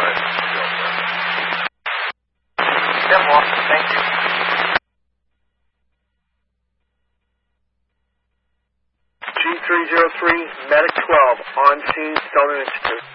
right. Yep, well, thank you. G303, Medic 12, on scene, Stoner Institute.